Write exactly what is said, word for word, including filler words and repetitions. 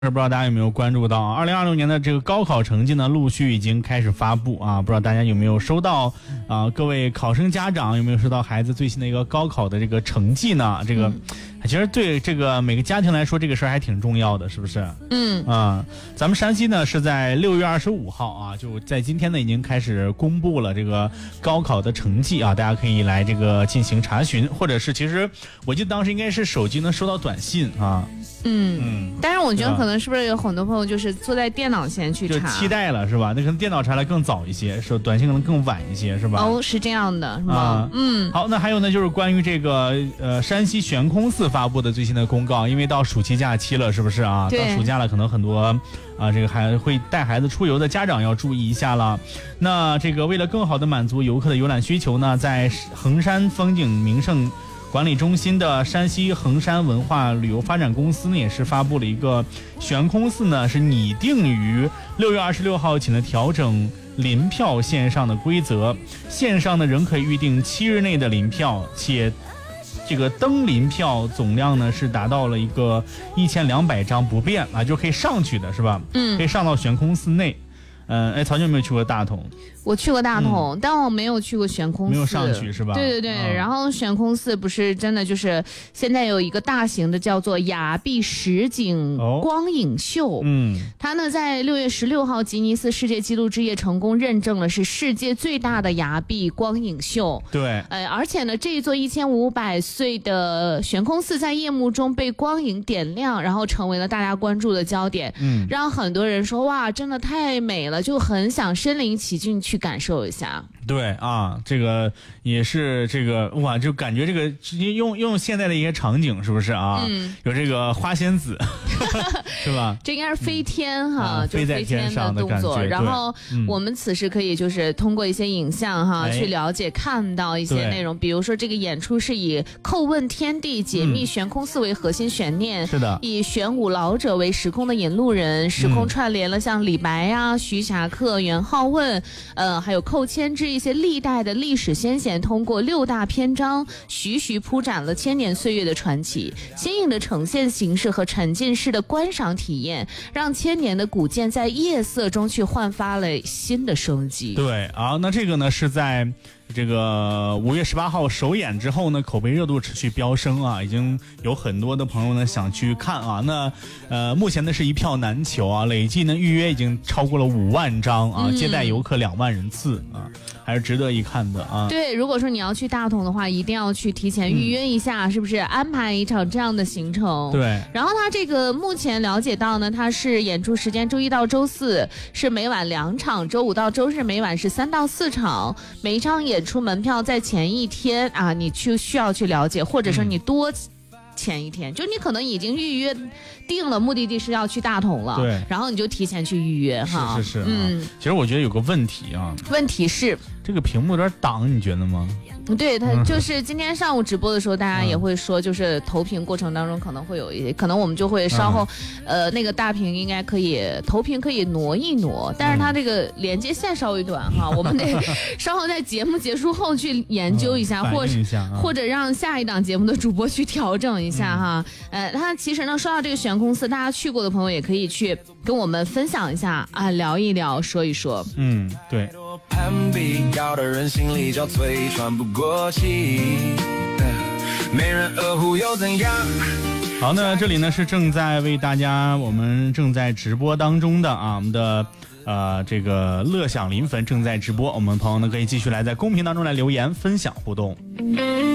不知道大家有没有关注到啊？二零二六年的这个高考成绩呢，陆续已经开始发布啊，不知道大家有没有收到啊？各位考生家长有没有收到孩子最新的一个高考的这个成绩呢？这个、嗯、其实对这个每个家庭来说，这个事儿还挺重要的，是不是？ 嗯啊，咱们山西呢是在六月二十五号啊，就在今天呢已经开始公布了这个高考的成绩啊，大家可以来这个进行查询，或者是其实我记得当时应该是手机能收到短信啊。 嗯嗯，但是我觉得可能是不是有很多朋友就是坐在电脑前去查， 就期待了是吧？那可能电脑查来更早一些，是短信可能更晚一些，是吧？ 哦，是这样的，是吗？ 啊、 嗯， 好，那还有呢，就是关于这个呃山西悬空寺发布的最新的公告，因为到暑期假期了，是不是啊？到暑假了，可能很多啊这个还会带孩子出游的家长要注意一下了。那这个为了更好的满足游客的游览需求呢，在衡山风景名胜管理中心的山西衡山文化旅游发展公司呢，也是发布了一个悬空寺呢是拟定于六月二十六号起呢调整临票线上的规则，线上呢仍可以预定七日内的临票，且这个登临票总量呢是达到了一个一千两百张不变啊，就可以上去的是吧？ 嗯， 可以上到悬空寺内。嗯，哎，曹军有没有去过大同？ 我去过大同、嗯，但我没有去过悬空寺， 没有上去是吧？ 对对对、嗯。然后悬空寺不是真的就是现在有一个大型的叫做崖壁实景光影秀，哦、 嗯， 它呢在六月十六号吉尼斯世界纪录之夜成功认证了是世界最大的崖壁光影秀。 对， 呃，而且呢这一座一千五百岁的悬空寺在夜幕中被光影点亮，然后成为了大家关注的焦点， 嗯， 让很多人说哇，真的太美了，就很想身临其境去感受一下。 对啊，这个也是这个哇，就感觉这个直接用用现在的一些场景，是不是啊？ 嗯， 有这个花仙子，是吧？ 这应该是飞天哈， 啊、 就飞在天上的动作。然后我们此时可以就是通过一些影像哈、嗯，去了解看到一些内容，比如说这个演出是以叩问天地、解密悬空寺为核心悬念， 嗯、是的， 以玄武老者为时空的引路人，时空串联了像李白呀、啊、徐霞客、元好问，呃，还有寇谦之一些历代的历史先贤，通过六大篇章徐徐铺展了千年岁月的传奇，新颖的呈现形式和沉浸式的观赏体验，让千年的古建在夜色中去焕发了新的生机。 对啊，那这个呢是在这个五月十八号首演之后呢，口碑热度持续飙升啊，已经有很多的朋友呢想去看啊。那呃，目前呢是一票难求啊，累计呢预约已经超过了五万张啊， 嗯、 接待游客两万人次啊，还是值得一看的啊。 对，如果说你要去大同的话，一定要去提前预约一下，嗯、是不是安排一场这样的行程？ 对。 然后它这个目前了解到呢，它是演出时间周一到周四是每晚两场，周五到周日每晚是三到四场，每一场演出门票在前一天啊，你去需要去了解，或者说你多前一天，嗯、就你可能已经预约定了目的地是要去大同了， 对， 然后你就提前去预约哈。 是是是， 嗯， 其实我觉得有个问题啊， 问题是这个屏幕有点挡，你觉得吗？ 对，他就是今天上午直播的时候，大家也会说，就是投屏过程当中可能会有一些，可能我们就会稍后，嗯、呃，那个大屏应该可以投屏可以挪一挪，但是它这个连接线稍微短哈，嗯、我们得稍后在节目结束后去研究一下， 嗯、 或者、 啊、 或者让下一档节目的主播去调整一下哈。嗯、呃，它其实呢，说到这个悬空寺，大家去过的朋友也可以去跟我们分享一下啊，聊一聊，说一说。 嗯，对。 攀比高的人心里交瘁，喘不过气，没人呵护又怎样？ 好，那这里呢是正在为大家，我们正在直播当中的啊，我们的呃这个乐享临汾正在直播，我们朋友呢可以继续来在公屏当中来留言分享互动。